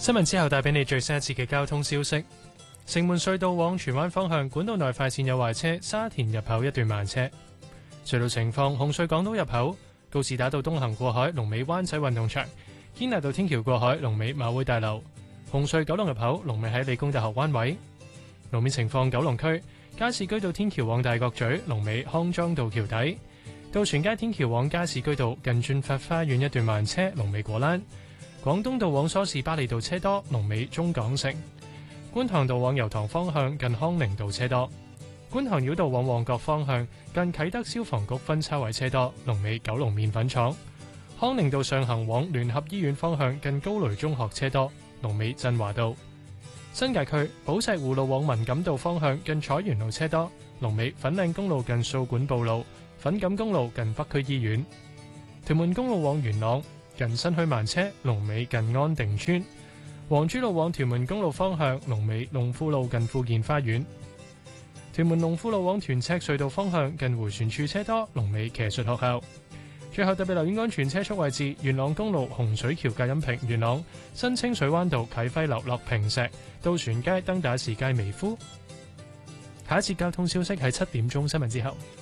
新聞之後帶俾你最新一次嘅交通消息。城門隧道往荃灣方向管道內快線有壞車，沙田入口一段慢車。隧道情況：紅隧港島入口告士打道東行過海，龍尾灣仔運動場；堅拿道天橋過海，龍尾馬會大樓。紅隧九龍入口龍尾喺理工大學灣位。路面情況：九龍區加士居道天橋往大角咀，龍尾康莊道橋底；渡船街天橋往加士居道近駿發花園一段慢車，龍尾果欄。廣東道往梳士巴利道車多，龍尾中港城；觀塘道往油塘方向近康寧道車多；觀塘繞道往旺角方向近啟德消防局分叉位車多，龍尾九龍麵粉廠；康寧道上行往聯合醫院方向近高雷中學車多，龍尾振華道；新界區寶石湖路往文錦道方向近彩園路車多，龍尾粉嶺公路近掃管埔路；粉錦公路近北區醫院；屯門公路往元朗近新墟慢車，龍尾近安定村；黃珠路往屯門公路方向，龍尾龍富路近富健花園；屯門龍富路往屯赤隧道方向近迴旋處車多，龍尾騎術學校。最後特別留意安全車速位置：元朗公路洪水橋隔音屏、元朗新清水灣道啟輝樓落坪石、渡船街登打士街微夫。下一節交通消息喺7點鐘新聞之後。